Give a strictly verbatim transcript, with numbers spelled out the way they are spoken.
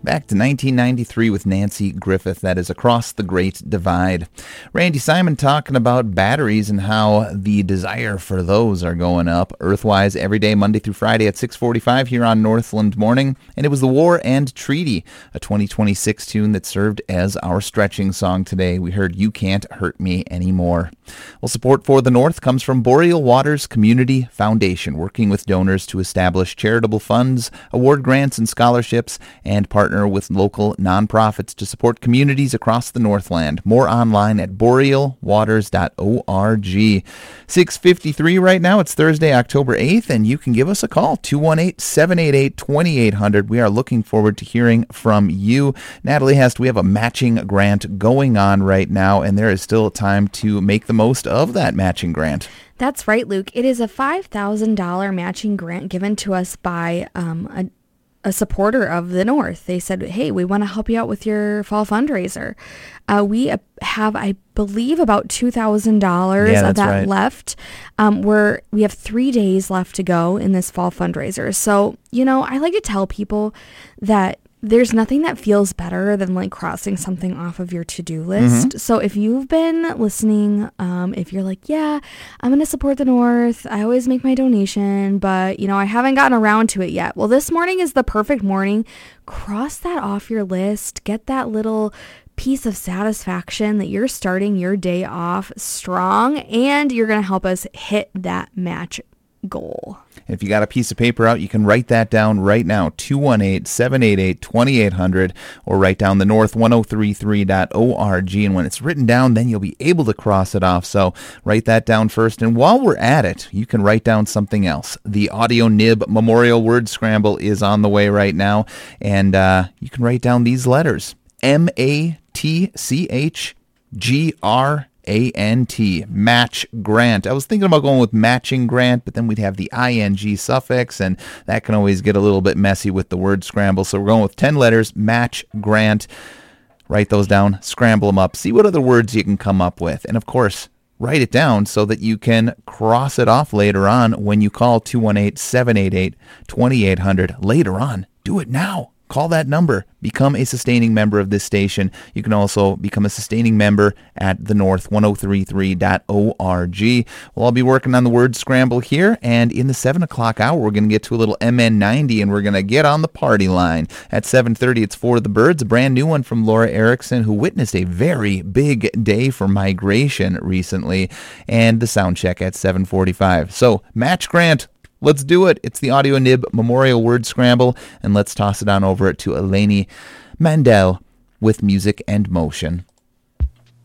Back to nineteen ninety-three with Nancy Griffith. That is Across the Great Divide. Randy Simon talking about batteries and how the desire for those are going up. Earthwise every day, Monday through Friday at six forty-five here on Northland Morning. And it was The War and Treaty, a twenty twenty-six tune that served as our stretching song today. We heard You Can't Hurt Me Anymore. Well, support for the North comes from Boreal Waters Community Foundation, working with donors to establish charitable funds, award grants and scholarships, and partner with local nonprofits to support communities across the Northland. More online at boreal waters dot org. six fifty-three right now. It's Thursday, October eighth, and you can give us a call, two one eight, seven eight eight, two eight zero zero. We are looking forward to hearing from you. Natalie Hest, we have a matching grant going on right now, and there is still time to make the most of that matching grant. That's right, Luke. It is a five thousand dollars matching grant given to us by um, a a supporter of the North. They said, hey, we want to help you out with your fall fundraiser. Uh, we have, I believe, about two thousand dollars yeah, of that right. left. Um, we're, we have three days left to go in this fall fundraiser. So, you know, I like to tell people that there's nothing that feels better than like crossing something off of your to-do list. Mm-hmm. So if you've been listening, um, if you're like, yeah, I'm going to support the North. I always make my donation, but you know, I haven't gotten around to it yet. Well, this morning is the perfect morning. Cross that off your list. Get that little piece of satisfaction that you're starting your day off strong, and you're going to help us hit that match goal. If you got a piece of paper out, you can write that down right now, two one eight, seven eight eight, two eight zero zero, or write down the north ten thirty-three dot org, and when it's written down, then you'll be able to cross it off. So write that down first, and while we're at it, you can write down something else. The Audio Nib Memorial Word Scramble is on the way right now, and uh, you can write down these letters, M A T C H G R A N T, match grant. I was thinking about going with matching grant, but then we'd have the ing suffix, and that can always get a little bit messy with the word scramble. So we're going with ten letters, match grant. Write those down, scramble them up, see what other words you can come up with. And of course, write it down so that you can cross it off later on when you call two one eight, seven eight eight, two eight zero zero. Later on, do it now. Call that number. Become a sustaining member of this station. You can also become a sustaining member at the north ten thirty-three dot org. Well, I'll be working on the word scramble here, and in the seven o'clock hour, we're going to get to a little M N ninety, and we're going to get on the party line. At seven thirty, it's For the Birds, a brand new one from Laura Erickson, who witnessed a very big day for migration recently, and the sound check at seven forty-five. So, match grant. Let's do it. It's the Audio Nib Memorial Word Scramble, and let's toss it on over to Eleni Mandel with Music and Motion.